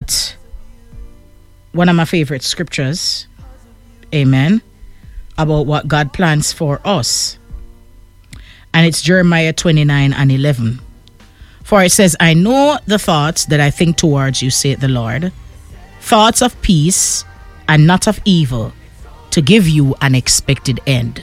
at one of my favorite scriptures, amen, about what God plans for us. And it's Jeremiah 29:11. For it says, I know the thoughts that I think towards you, saith the Lord, thoughts of peace and not of evil, to give you an expected end.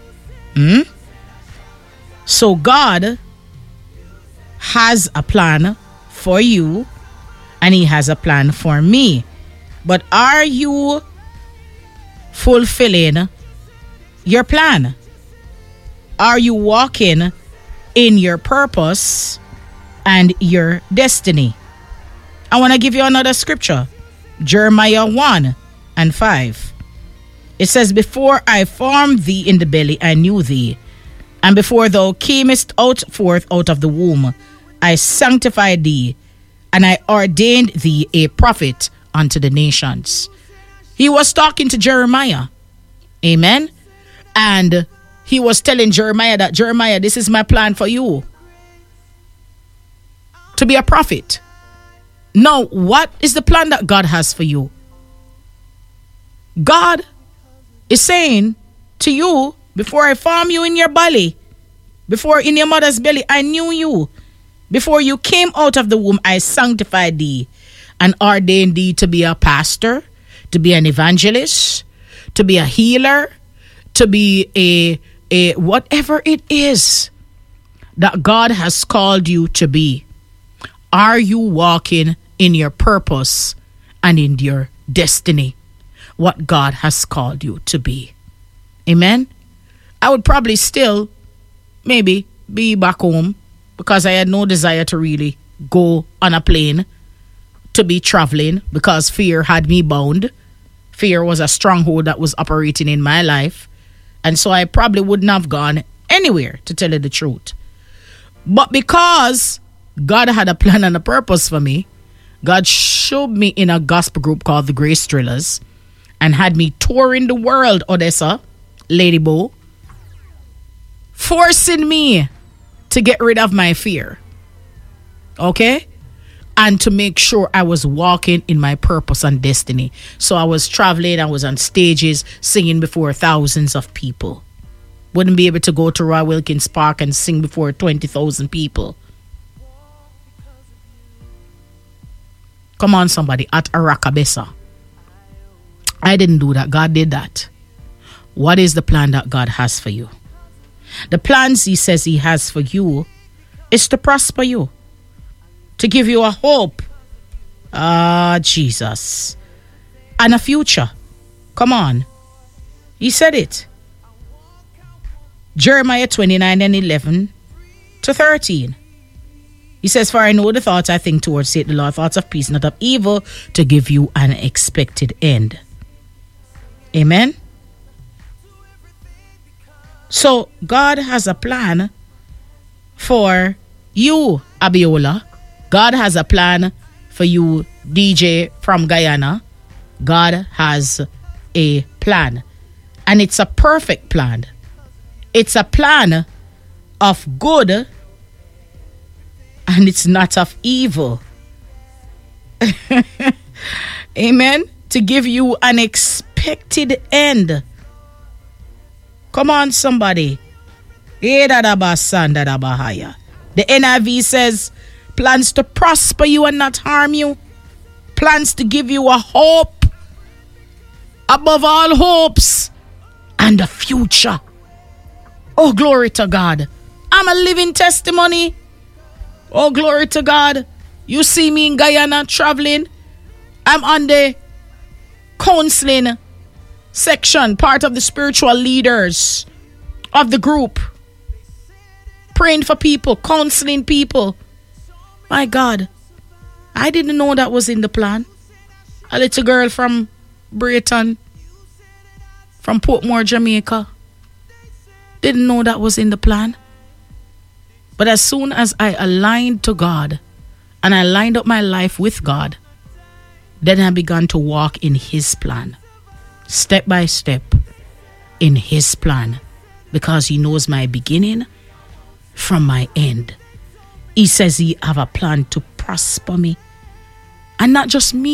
So God has a plan for you, and he has a plan for me. But are you fulfilling your plan? Are you walking in your purpose and your destiny? I want to give you another scripture. Jeremiah 1:5. It says, before I formed thee in the belly, I knew thee. And before thou camest forth out of the womb, I sanctified thee, and I ordained thee a prophet unto the nations. He was talking to Jeremiah. Amen. And he was telling Jeremiah that, Jeremiah, this is my plan for you, to be a prophet. Now, what is the plan that God has for you? God is saying to you, before I formed you in your belly, before in your mother's belly, I knew you. Before you came out of the womb, I sanctified thee and ordained thee to be a pastor, to be an evangelist, to be a healer, to be a whatever it is that God has called you to be. Are you walking in your purpose and in your destiny? What God has called you to be. Amen. I would probably still maybe be back home because I had no desire to really go on a plane to be traveling because fear had me bound. Fear was a stronghold that was operating in my life. And so I probably wouldn't have gone anywhere, to tell you the truth. But because God had a plan and a purpose for me, God showed me in a gospel group called the Grace Thrillers and had me touring the world, Odessa, Lady Bo, forcing me to get rid of my fear. Okay? And to make sure I was walking in my purpose and destiny. So I was traveling, I was on stages, singing before thousands of people. Wouldn't be able to go to Roy Wilkins Park and sing before 20,000 people. Come on, somebody, at Arakabesa. I didn't do that. God did that. What is the plan that God has for you? The plans he says he has for you is to prosper you, to give you a hope. Jesus. And a future. Come on. He said it. Jeremiah 29:11-13. He says, for I know the thoughts I think towards, saith the Lord, thoughts of peace, not of evil, to give you an expected end. Amen. So God has a plan for you, Abiola. God has a plan for you, DJ from Guyana. God has a plan. And it's a perfect plan. It's a plan of good, and it's not of evil. Amen. To give you an expected end. Come on, somebody. The NIV says, plans to prosper you and not harm you. Plans to give you a hope above all hopes and a future. Oh, glory to God. I'm a living testimony. Oh, glory to God. You see me in Guyana traveling. I'm on the counseling section, part of the spiritual leaders of the group. Praying for people, counseling people. My God, I didn't know that was in the plan. A little girl from Brayton, from Portmore, Jamaica. Didn't know that was in the plan. But as soon as I aligned to God and I lined up my life with God, then I began to walk in his plan, step by step in his plan, because he knows my beginning from my end. He says he have a plan to prosper me, and not just me.